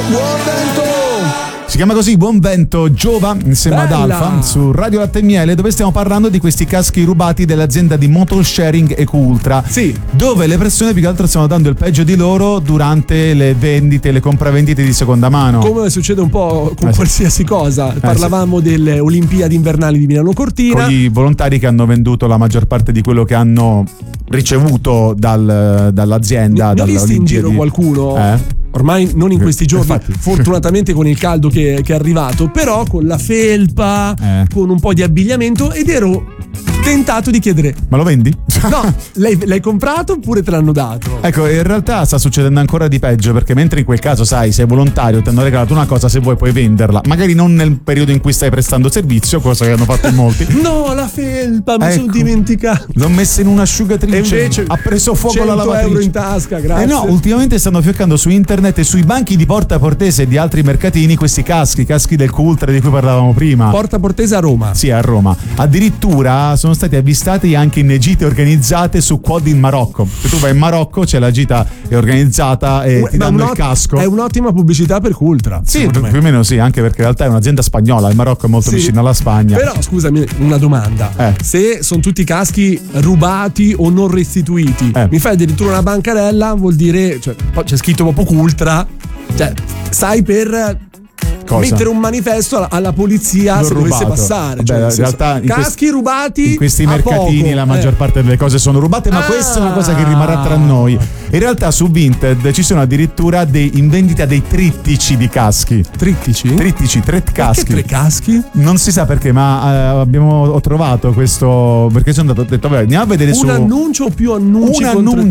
buon vento! Si chiama così, Buon Vento, Giova insieme ad Alfa su Radio Latte e Miele, dove stiamo parlando di questi caschi rubati dell'azienda di motor sharing EcoUltra. Sì. Dove le persone più che altro stanno dando il peggio di loro durante le vendite, le compravendite di seconda mano. Come succede un po' con qualsiasi cosa. Parlavamo delle Olimpiadi invernali di Milano Cortina. Con i volontari che hanno venduto la maggior parte di quello che hanno ricevuto dall'azienda. Ne ho visto in giro qualcuno? Ormai non in questi giorni, infatti. Fortunatamente con il caldo che è arrivato, però con la felpa, con un po' di abbigliamento, ed ero tentato di chiedere: ma lo vendi? No, l'hai comprato oppure te l'hanno dato? Ecco, in realtà sta succedendo ancora di peggio, perché mentre in quel caso, sai, sei volontario, ti hanno regalato una cosa, se vuoi puoi venderla, magari non nel periodo in cui stai prestando servizio, cosa che hanno fatto in molti. No, la felpa, mi sono dimenticato. L'ho messa in un'asciugatrice, e invece ha preso fuoco la lavatrice. 100 euro in tasca, grazie. No, ultimamente stanno fioccando su internet e sui banchi di Porta Portese e di altri mercatini questi caschi del Cultra di cui parlavamo prima. Porta Portese a Roma. Sì, a Roma. Addirittura sono stati avvistati anche in gite organizzate su quad in Marocco. Se tu vai in Marocco, c'è la gita è organizzata e ti danno il casco. È un'ottima pubblicità per Cultra. Sì, più o meno sì, anche perché in realtà è un'azienda spagnola, il Marocco è molto vicino alla Spagna. Però scusami, una domanda. Se sono tutti caschi rubati o non restituiti, mi fai addirittura una bancarella, vuol dire, cioè, c'è scritto proprio Cultra, cioè sai per mettere un manifesto alla polizia non se rubato. Dovesse passare. Vabbè, cioè, in realtà caschi rubati in questi mercatini poco. La maggior parte delle cose sono rubate, ma questa è una cosa che rimarrà tra noi. In realtà su Vinted ci sono addirittura in vendita dei trittici di caschi. Trittici? Trittici, tre caschi. Perché 3 caschi? Non si sa perché, ma ho trovato questo, perché sono andato, ho detto vabbè, andiamo a vedere un annuncio o più annunci?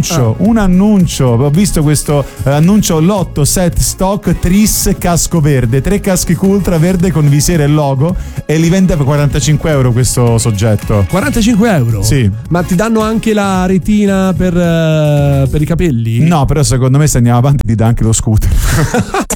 Un annuncio. Ho visto questo annuncio: lotto set stock Tris casco verde, 3 caschi Cultra verde con visiere e logo, e li vende per 45 euro questo soggetto. 45 euro? Sì. Ma ti danno anche la retina per i capelli? No, però secondo me se andiamo avanti ti dà anche lo scooter.